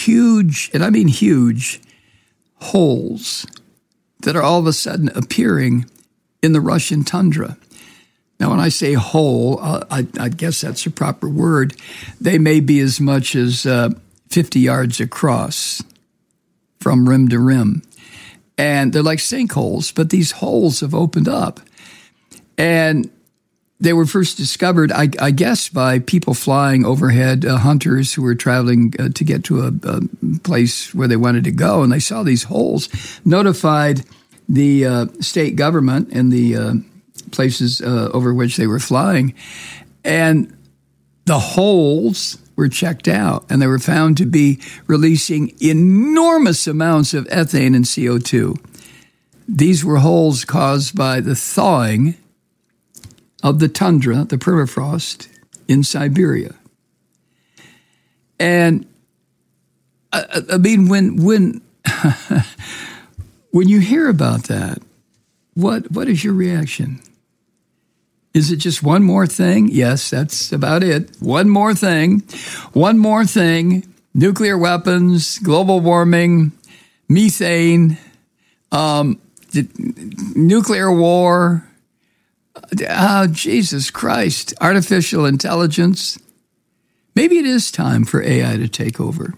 huge, and I mean huge, holes that are all of a sudden appearing in the Russian tundra. Now, when I say hole, I guess that's a proper word. They may be as much as 50 yards across from rim to rim. And they're like sinkholes, but these holes have opened up. And they were first discovered, I guess, by people flying overhead, hunters who were traveling to get to a place where they wanted to go. And they saw these holes, notified the state government and the places over which they were flying. And the holes were checked out, and they were found to be releasing enormous amounts of ethane and CO2. These were holes caused by the thawing of the tundra, the permafrost, in Siberia. And I mean, when you hear about that, what is your reaction? Is it just one more thing? Yes, that's about it. One more thing. One more thing. Nuclear weapons, global warming, methane, nuclear war. Oh, Jesus Christ. Artificial intelligence. Maybe it is time for AI to take over.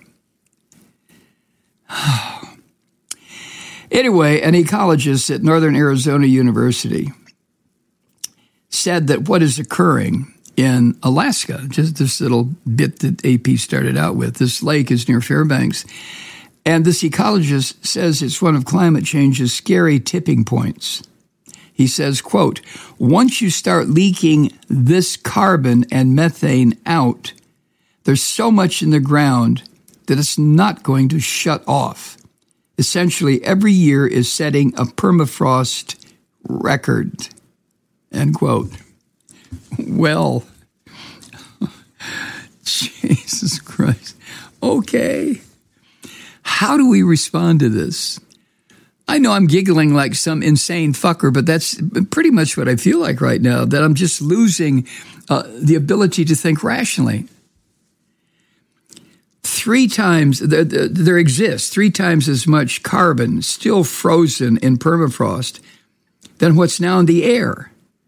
Anyway, an ecologist at Northern Arizona University said that what is occurring in Alaska, just this little bit that AP started out with, this lake is near Fairbanks, and this ecologist says it's one of climate change's scary tipping points. He says, quote, once you start leaking this carbon and methane out, there's so much in the ground that it's not going to shut off. Essentially, every year is setting a permafrost record. End quote. Well, Jesus Christ. Okay. How do we respond to this? I know I'm giggling like some insane fucker, but that's pretty much what I feel like right now, that I'm just losing the ability to think rationally. There exists 3 times as much carbon still frozen in permafrost than what's now in the air.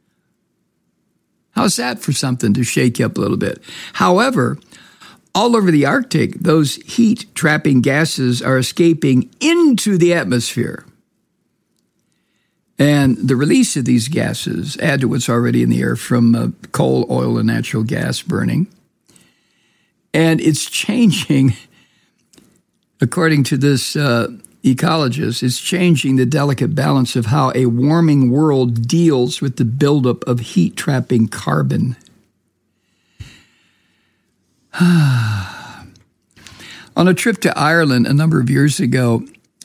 How's that for something to shake you up a little bit? However, all over the Arctic, those heat-trapping gases are escaping into the atmosphere. And the release of these gases add to what's already in the air from coal, oil, and natural gas burning. And it's changing, according to this ecologist, it's changing the delicate balance of how a warming world deals with the buildup of heat-trapping carbon. On a trip to Ireland a number of years ago,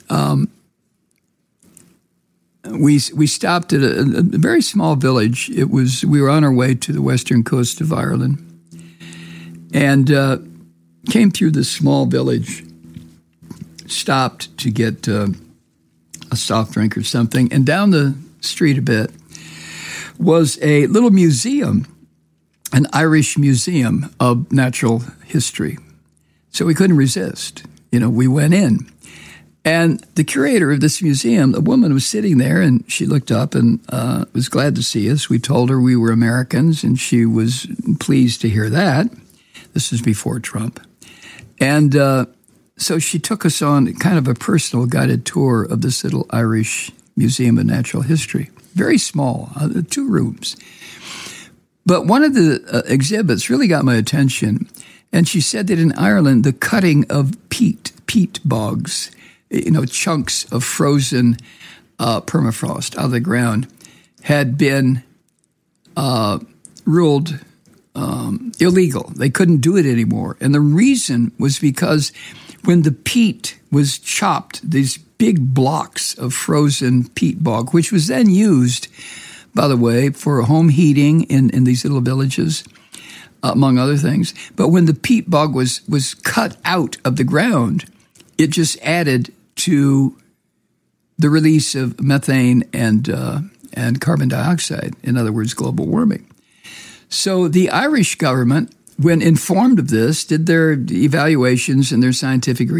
we stopped at a very small village. We were on our way to the western coast of Ireland, and came through this small village, stopped to get a soft drink or something, and down the street a bit was a little museum, an Irish museum of natural history. So we couldn't resist. We went in. And the curator of this museum, a woman, was sitting there, and she looked up and was glad to see us. We told her we were Americans, and she was pleased to hear that. This was before Trump. And so she took us on kind of a personal guided tour of this little Irish Museum of Natural History. Very small, 2 rooms. But one of the exhibits really got my attention, and she said that in Ireland, the cutting of peat bogs, chunks of frozen permafrost out of the ground, had been ruled illegal. They couldn't do it anymore. And the reason was because when the peat was chopped, these big blocks of frozen peat bog, which was then used, by the way, for home heating in these little villages, among other things. But when the peat bog was cut out of the ground, it just added to the release of methane and carbon dioxide, in other words, global warming. So the Irish government, when informed of this, did their evaluations and their scientific